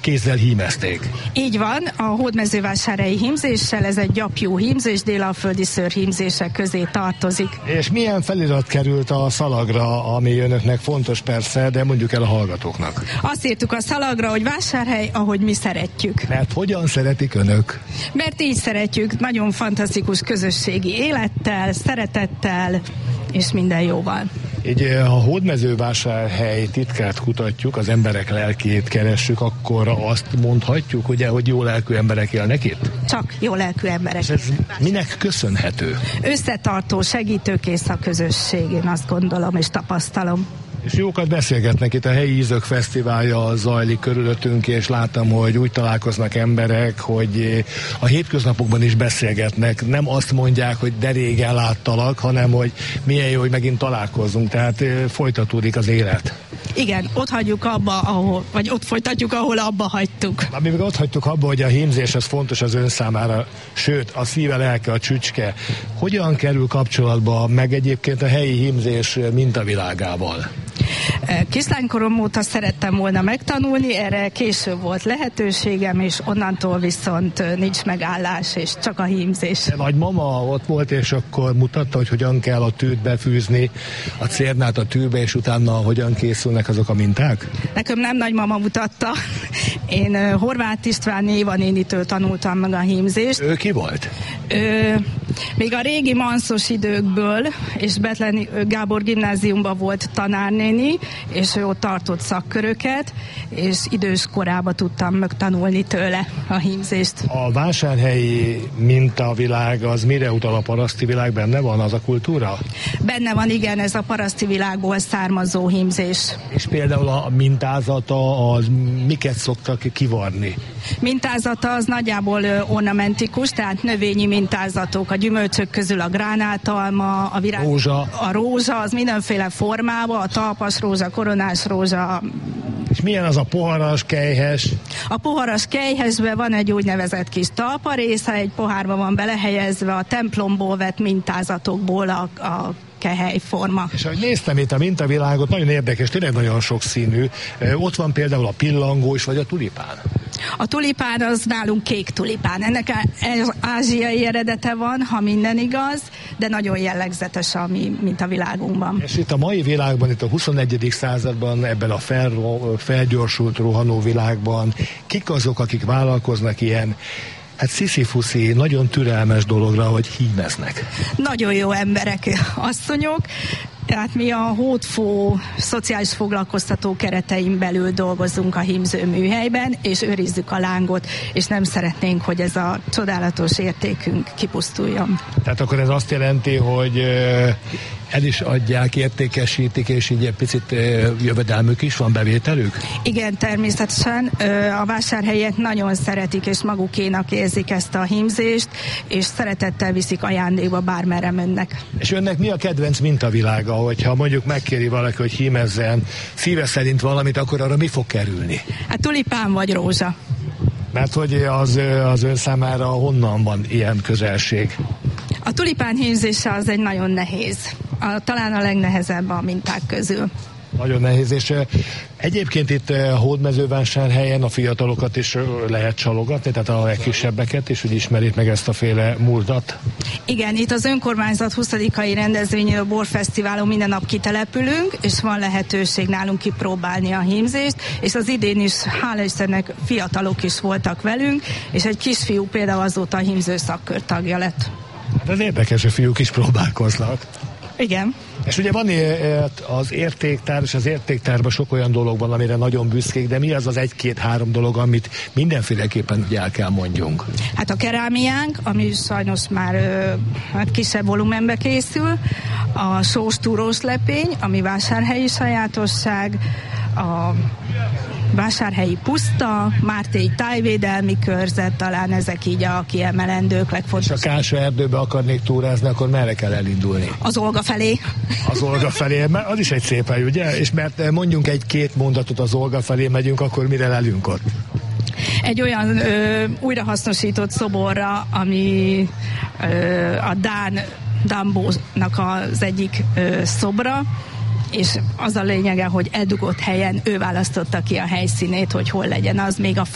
kézzel hímezték. Így van, a hódmezővásárhelyi hímzéssel, ez egy gyapjú hímzés, délalföldi szőrhímzések közé tartozik. És milyen felirat került a szalagra, ami önöknek fontos persze, de mondjuk el a hallgatóknak? Azt írtuk a szalagra, hogy vásárhely, ahogy mi szeretjük. Mert hogyan szeretik önök? Mert így szeretjük, nagyon fantasztikus közösségi élettel, szeretettel és minden jóval. Így ha a hódmezővásárhely titkát kutatjuk, az emberek lelkét keressük, akkor azt mondhatjuk, ugye, hogy jó lelkű emberek élnek itt? Csak jó lelkű emberek. És ez minek köszönhető? Összetartó, segítőkész a közösség, én azt gondolom és tapasztalom. És jókat beszélgetnek, itt a helyi ízök fesztiválja zajlik körülöttünk, és láttam, hogy úgy találkoznak emberek, hogy a hétköznapokban is beszélgetnek. Nem azt mondják, hogy de régen láttalak, hanem hogy milyen jó, hogy megint találkozunk, tehát folytatódik az élet. Igen, ott hagyjuk abba, vagy ott folytatjuk, ahol abba hagytuk. Mi meg ott hagytuk abba, hogy a hímzés az fontos az ön számára, sőt, a szíve, lelke, a csücske. Hogyan kerül kapcsolatba meg egyébként a helyi hímzés mintavilágával? Kislánykorom óta szerettem volna megtanulni, erre később volt lehetőségem, és onnantól viszont nincs megállás, és csak a hímzés. De nagymama ott volt, és akkor mutatta, hogy hogyan kell a tűt befűzni, a cérnát a tűbe, és utána hogyan készülnek azok a minták? Nekem nem nagymama mutatta. Én Horváth István Éva nénitől tanultam meg a hímzést. Ő ki volt? Még a régi manszos időkből, és Bethleni Gábor gimnáziumban volt tanárnéni, és ő ott tartott szakköröket, és idős korában tudtam megtanulni tőle a hímzést. A vásárhelyi mintavilág az mire utal? A paraszti világ, benne van az a kultúra? Benne van, igen, ez a paraszti világból származó hímzés. És például a mintázata, az miket szoktak kivarni? Mintázata az nagyjából ornamentikus, tehát növényi mintázatok, a gyümölcsök közül a gránátalma, a virág, a rózsa, az mindenféle formában, a talpas rózsa, koronás rózsa. És milyen az a poharas, kelyhes? A poharas kelyhesben van egy úgynevezett kis talparésze, egy pohárba van belehelyezve a templomból vett mintázatokból a kehelyforma. És ahogy néztem itt a mintavilágot, nagyon érdekes, tényleg nagyon sokszínű. Ott van például a pillangó is, vagy a tulipán. A tulipán az nálunk kék tulipán. Ennek ázsiai eredete van, ha minden igaz, de nagyon jellegzetes a mi mintavilágunkban. És itt a mai világban, itt a 21. században, ebben a felgyorsult, rohanó világban, kik azok, akik vállalkoznak ilyen sziszifuszi, nagyon türelmes dologra, hogy hímeznek? Nagyon jó emberek, asszonyok. Tehát mi a Hódfó szociális foglalkoztató keretein belül dolgozunk a hímző műhelyben, és őrizzük a lángot, és nem szeretnénk, hogy ez a csodálatos értékünk kipusztuljon. Tehát akkor ez azt jelenti, hogy el is adják, értékesítik, és így egy picit jövedelmük is van, bevételük? Igen, természetesen. A vásárhelyek nagyon szeretik, és magukénak érzik ezt a hímzést, és szeretettel viszik ajándékba, bármerre mennek. És önnek mi a kedvenc mintavilága, hogyha mondjuk megkéri valaki, hogy hímezzen szíve szerint valamit, akkor arra mi fog kerülni? Hát tulipán vagy rózsa. Mert hogy az ön számára honnan van ilyen közelség? A tulipán hímzése az egy nagyon nehéz. Talán a legnehezebb a minták közül. Nagyon nehéz, és egyébként itt a Hódmezővásárhelyen a fiatalokat is lehet csalogatni, tehát a legkisebbeket is, hogy ismerik meg ezt a féle múltat. Igen, itt az önkormányzat 20-ai rendezvényén, a borfesztiválon minden nap kitelepülünk, és van lehetőség nálunk kipróbálni a hímzést, és az idén is, hála Istennek, fiatalok is voltak velünk, és egy kisfiú például azóta a hímző szakkör tagja lett. De ez érdekes, hogy fiúk is próbálkoznak. Igen. És ugye van az értéktár, és az értéktárban sok olyan dolog van, amire nagyon büszkék, de mi az az 1-2-3 dolog, amit mindenféleképpen el kell mondjunk? Hát a kerámiánk, ami sajnos már kisebb volumenbe készül, a sós túrós lepény, ami vásárhelyi sajátosság, a vásárhelyi puszta, Mártény tájvédelmi körzet, talán ezek így a kiemelendők, legfontosabb. És a Kása erdőbe akarnék túrázni, akkor merre kell elindulni? Az Olga felé. Az Olga felé, mert az is egy szép hely, ugye? És mert mondjunk egy-két mondatot, az Olga felé megyünk, akkor mire lelünk ott? Egy olyan újrahasznosított szoborra, ami a Dán Dambónak az egyik szobra, és az a lényege, hogy eldugott helyen ő választotta ki a helyszínét, hogy hol legyen az, még a